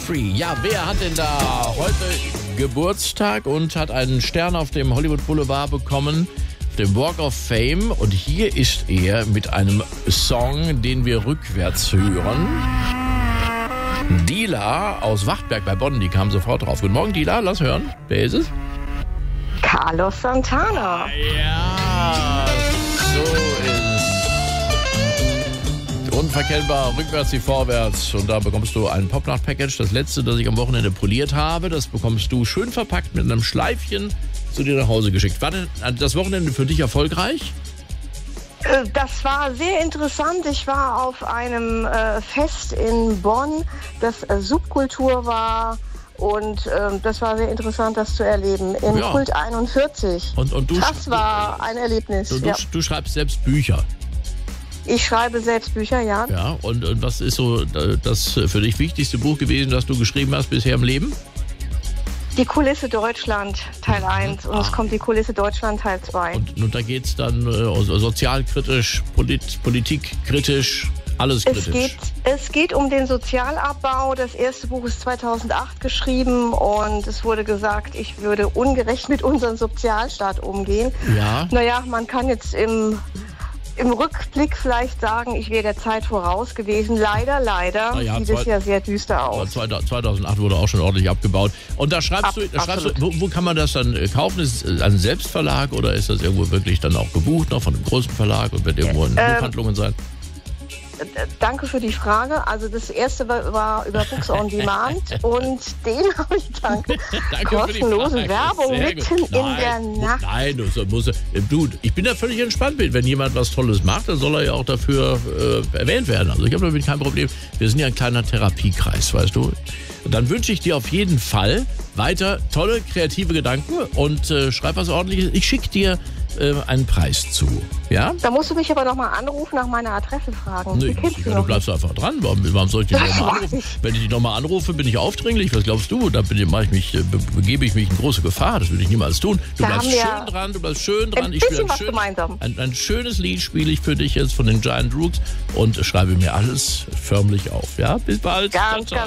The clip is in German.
Free. Ja, wer hat denn da heute Geburtstag und hat einen Stern auf dem Hollywood Boulevard bekommen, auf dem Walk of Fame? Und hier ist er mit einem Song, den wir rückwärts hören. Dila aus Wachtberg bei Bonn, die kam sofort drauf. Guten Morgen, Dila, lass hören. Wer ist es? Carlos Santana. Ja, so ist unverkennbar, rückwärts wie vorwärts. Und da bekommst du ein Popnacht-Package. Das letzte, das ich am Wochenende poliert habe, das bekommst du schön verpackt mit einem Schleifchen zu dir nach Hause geschickt. War denn das Wochenende für dich erfolgreich? Das war sehr interessant. Ich war auf einem Fest in Bonn, das Subkultur war. Und das war sehr interessant, das zu erleben. Im Kult 41. Und du das war ein Erlebnis. Du schreibst selbst Bücher. Ich schreibe selbst Bücher, ja. Ja, und was ist so das für dich wichtigste Buch gewesen, das du geschrieben hast bisher im Leben? Die Kulisse Deutschland, Teil 1. Und es kommt die Kulisse Deutschland, Teil 2. Und da geht es dann sozialkritisch, politikkritisch, alles kritisch. Es geht um den Sozialabbau. Das erste Buch ist 2008 geschrieben und es wurde gesagt, ich würde ungerecht mit unserem Sozialstaat umgehen. Ja. Naja, man kann jetzt im Rückblick vielleicht sagen, ich wäre der Zeit voraus gewesen. Leider sieht es ja sehr düster aus. 2008 wurde auch schon ordentlich abgebaut. Und da schreibst du wo kann man das dann kaufen? Ist es ein Selbstverlag oder ist das irgendwo wirklich dann auch gebucht, noch von einem großen Verlag und wird irgendwo in Buchhandlungen sein? Danke für die Frage. Also das erste war über Books on Demand und den habe ich dank kostenlose Werbung mitten in der Nacht. Nein, ich bin da völlig entspannt mit. Wenn jemand was Tolles macht, dann soll er ja auch dafür erwähnt werden. Also ich habe damit kein Problem. Wir sind ja ein kleiner Therapiekreis, weißt du. Und dann wünsche ich dir auf jeden Fall weiter tolle, kreative Gedanken und schreib was Ordentliches. Ich schicke dir einen Preis zu. Ja? Da musst du mich aber nochmal anrufen, nach meiner Adresse fragen. Nee, du bleibst einfach dran. Warum soll ich dich nochmal anrufen? Wenn ich dich nochmal anrufe, bin ich aufdringlich. Was glaubst du? Da begebe ich mich in große Gefahr. Das würde ich niemals tun. Du bleibst schön dran. Ich spiele ein schönes Lied spiele ich für dich jetzt von den Giant Rooks und schreibe mir alles förmlich auf. Ja? Bis bald. Ganz